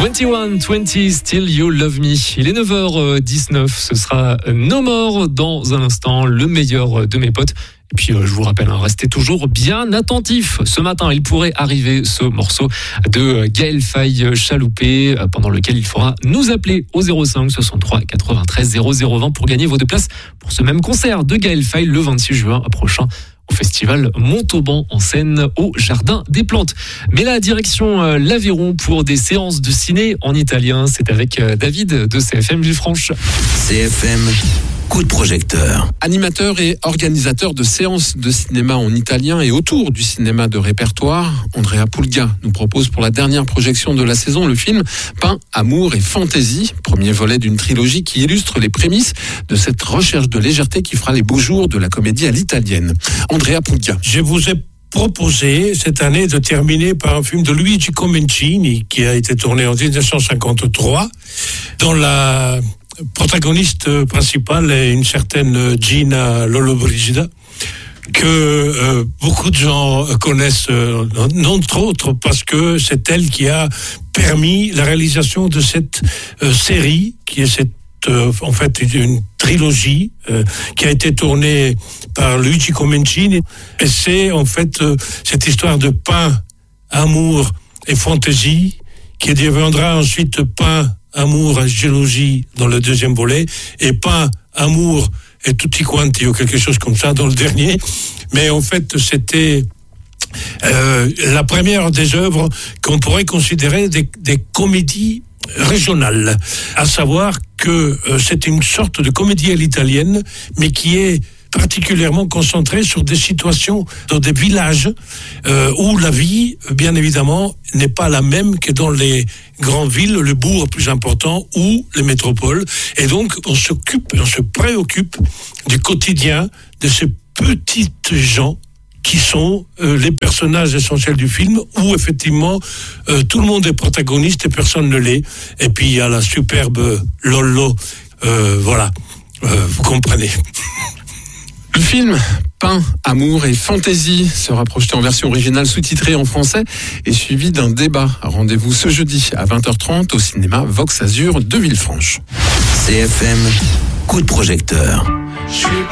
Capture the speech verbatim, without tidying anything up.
vingt et un vingt, Still You Love Me. Il est neuf heures dix-neuf, ce sera No More dans un instant, le meilleur de mes potes. Et puis, euh, je vous rappelle, hein, restez toujours bien attentifs. Ce matin, il pourrait arriver ce morceau de Gaël Faye-Chaloupé, euh, pendant lequel il faudra nous appeler au zéro cinq soixante-trois quatre-vingt-treize zéro zéro vingt pour gagner vos deux places pour ce même concert de Gaël Faye le vingt-six juin prochain au festival Montauban en Seine au Jardin des Plantes. Mais là, direction euh, l'Aveyron pour des séances de ciné en italien. C'est avec euh, David de C F M Villefranche. C F M, coup de projecteur. Animateur et organisateur de séances de cinéma en italien et autour du cinéma de répertoire, Andrea Pulga nous propose pour la dernière projection de la saison le film Pain, Amour et Fantaisie, premier volet d'une trilogie qui illustre les prémices de cette recherche de légèreté qui fera les beaux jours de la comédie à l'italienne. Andrea Pulga. Je vous ai proposé cette année de terminer par un film de Luigi Comencini qui a été tourné en dix-neuf cent cinquante-trois, dont la protagoniste principale est une certaine Gina Lollobrigida, que euh, beaucoup de gens connaissent, euh, entre autres parce que c'est elle qui a permis la réalisation de cette euh, série, qui est cette, euh, en fait une trilogie euh, qui a été tournée par Luigi Comencini. Et c'est en fait euh, cette histoire de pain, amour et fantaisie qui deviendra ensuite pain, amour et gélosie dans le deuxième volet, et pas amour et tutti quanti ou quelque chose comme ça dans le dernier. Mais en fait, c'était euh, la première des œuvres qu'on pourrait considérer des, des comédies régionales. À savoir que euh, c'est une sorte de comédie à l'italienne, mais qui est particulièrement concentré sur des situations dans des villages euh, où la vie, bien évidemment, n'est pas la même que dans les grandes villes, le bourg plus important ou les métropoles. Et donc, on s'occupe, on se préoccupe du quotidien de ces petites gens qui sont euh, les personnages essentiels du film, où effectivement euh, tout le monde est protagoniste et personne ne l'est. Et puis il y a la superbe Lollo, euh, voilà, euh, vous comprenez. Le film Pain, Amour et Fantaisie sera projeté en version originale sous-titrée en français et suivi d'un débat. Rendez-vous ce jeudi à vingt heures trente au cinéma Vox Azur de Villefranche. C F M, coup de projecteur.